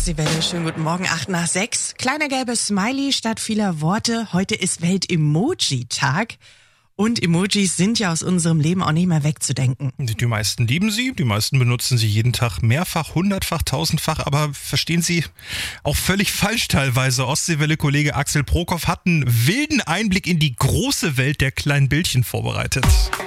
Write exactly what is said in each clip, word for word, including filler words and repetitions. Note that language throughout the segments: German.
Ostseewelle, schönen guten Morgen, acht nach sechs. Kleiner gelbes Smiley statt vieler Worte. Heute ist Welt-Emoji-Tag. Und Emojis sind ja aus unserem Leben auch nicht mehr wegzudenken. Die meisten lieben sie, die meisten benutzen sie jeden Tag mehrfach, hundertfach, tausendfach, aber verstehen Sie, auch völlig falsch teilweise. Ostseewelle-Kollege Axel Prokop hat einen wilden Einblick in die große Welt der kleinen Bildchen vorbereitet.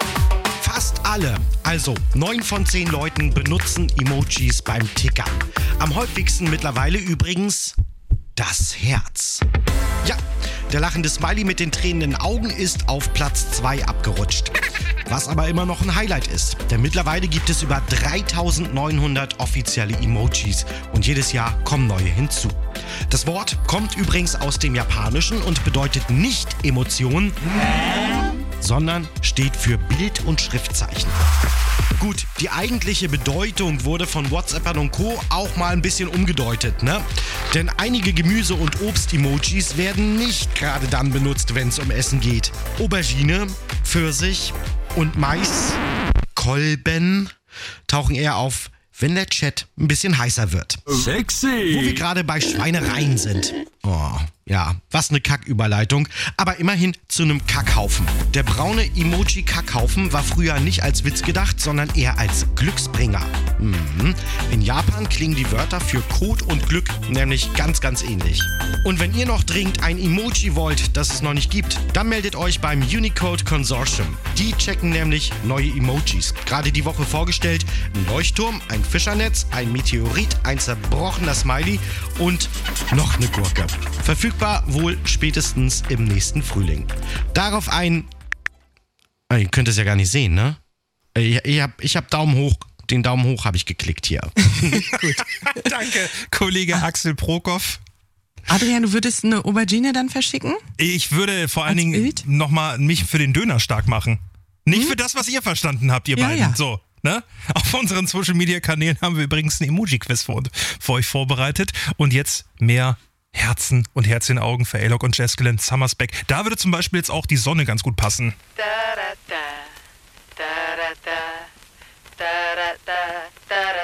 Fast alle, also neun von zehn Leuten benutzen Emojis beim Tickern. Am häufigsten mittlerweile übrigens das Herz. Ja, der lachende Smiley mit den tränenden Augen ist auf Platz zwei abgerutscht. Was aber immer noch ein Highlight ist, denn mittlerweile gibt es über dreitausendneunhundert offizielle Emojis und jedes Jahr kommen neue hinzu. Das Wort kommt übrigens aus dem Japanischen und bedeutet nicht Emotion, sondern steht für Bild- und Schriftzeichen. Gut, die eigentliche Bedeutung wurde von WhatsAppern und Co. auch mal ein bisschen umgedeutet, ne? Denn einige Gemüse- und Obst-Emojis werden nicht gerade dann benutzt, wenn es um Essen geht. Aubergine, Pfirsich und Mais, Kolben tauchen eher auf, wenn der Chat ein bisschen heißer wird. Sexy! Wo wir gerade bei Schweinereien sind. Oh, ja, was eine Kacküberleitung. Aber immerhin zu einem Kackhaufen. Der braune Emoji-Kackhaufen war früher nicht als Witz gedacht, sondern eher als Glücksbringer. Mhm. In Japan klingen die Wörter für Kot und Glück nämlich ganz, ganz ähnlich. Und wenn ihr noch dringend ein Emoji wollt, das es noch nicht gibt, dann meldet euch beim Unicode Consortium. Die checken nämlich neue Emojis. Gerade die Woche vorgestellt, ein Leuchtturm, ein Fischernetz, ein Meteorit, ein zerbrochener Smiley und noch eine Gurke. Verfügbar wohl spätestens im nächsten Frühling. Darauf ein... Ah, ihr könnt es ja gar nicht sehen, ne? Ich, ich hab, ich hab Daumen hoch. Den Daumen hoch habe ich geklickt hier. Gut. Danke, Kollege Axel Prokop. Adrian, du würdest eine Aubergine dann verschicken? Ich würde vor allen Als Dingen Bild? nochmal mich für den Döner stark machen. Nicht Hm? für das, was ihr verstanden habt, ihr Ja, beiden. ja. So, ne? Auf unseren Social-Media-Kanälen haben wir übrigens ein Emoji-Quiz für, für euch vorbereitet. Und jetzt mehr Herzen und Herz in Augen für A-Log und Jazz Glenn Summersback. Da würde zum Beispiel jetzt auch die Sonne ganz gut passen. Da